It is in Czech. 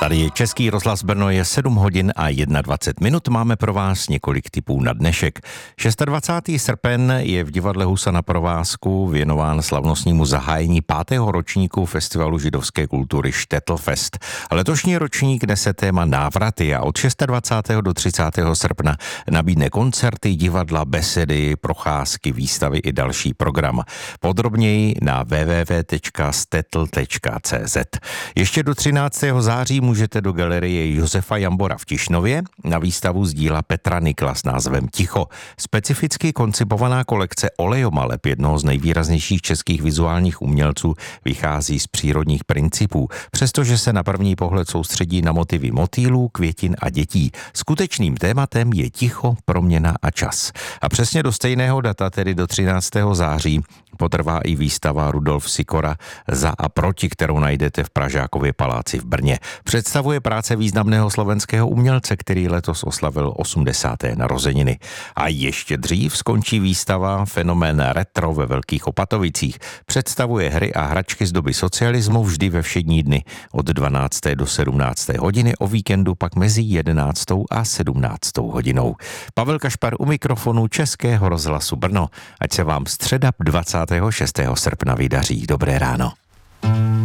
Tady je Český rozhlas Brno, je 7 hodin a 21 minut. Máme pro vás několik tipů na dnešek. 26. srpen je v divadle Husa na provázku věnován slavnostnímu zahájení 5. ročníku Festivalu židovské kultury Štetl-fest. Letošní ročník nese téma návraty a od 26. do 30. srpna nabídne koncerty, divadla, besedy, procházky, výstavy i další program. Podrobněji na www.stetl.cz. Ještě do 13. září můžete do galerie Josefa Jambora v Tišnově na výstavu z díla Petra Nikla s názvem Ticho. Specificky koncipovaná kolekce olejomaleb jednoho z nejvýraznějších českých vizuálních umělců vychází z přírodních principů, přestože se na první pohled soustředí na motivy motýlů, květin a dětí. Skutečným tématem je ticho, proměna a čas. A přesně do stejného data, tedy do 13. září, potrvá i výstava Rudolf Sikora Za a proti, kterou najdete v Pražákově paláci v Brně. Představuje práce významného slovenského umělce, který letos oslavil 80. narozeniny. A ještě dřív skončí výstava Fenomén retro ve Velkých Opatovicích. Představuje hry a hračky z doby socialismu vždy ve všední dny od 12. do 17. hodiny, o víkendu pak mezi 11. a 17. hodinou. Pavel Kašpar u mikrofonu Českého rozhlasu Brno. Ať se vám středa 26. srpna vydaří. Dobré ráno.